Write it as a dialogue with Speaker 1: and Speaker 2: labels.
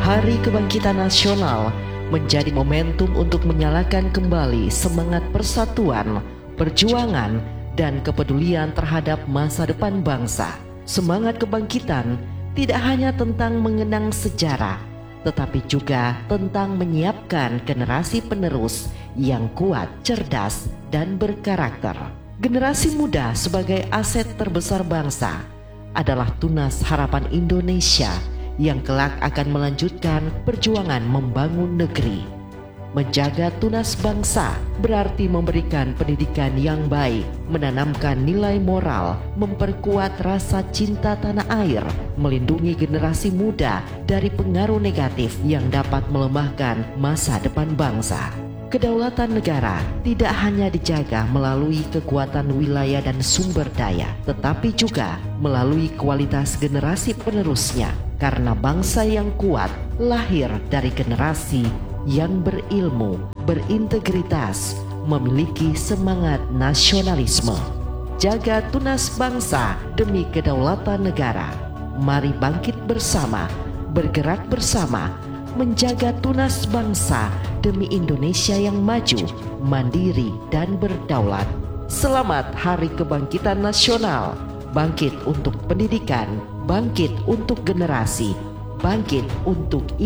Speaker 1: Hari Kebangkitan Nasional menjadi momentum untuk menyalakan kembali semangat persatuan, perjuangan, dan kepedulian terhadap masa depan bangsa. Semangat kebangkitan tidak hanya tentang mengenang sejarah, tetapi juga tentang menyiapkan generasi penerus yang kuat, cerdas, dan berkarakter. Generasi muda sebagai aset terbesar bangsa adalah tunas harapan Indonesia yang kelak akan melanjutkan perjuangan membangun negeri. Menjaga tunas bangsa berarti memberikan pendidikan yang baik, menanamkan nilai moral, memperkuat rasa cinta tanah air, melindungi generasi muda dari pengaruh negatif yang dapat melemahkan masa depan bangsa. Kedaulatan negara tidak hanya dijaga melalui kekuatan wilayah dan sumber daya, tetapi juga melalui kualitas generasi penerusnya. Karena bangsa yang kuat lahir dari generasi yang berilmu, berintegritas, memiliki semangat nasionalisme. Jaga tunas bangsa demi kedaulatan negara. Mari bangkit bersama, bergerak bersama, menjaga tunas bangsa demi Indonesia yang maju, mandiri, dan berdaulat. Selamat Hari Kebangkitan Nasional. Bangkit untuk pendidikan, bangkit untuk generasi, bangkit untuk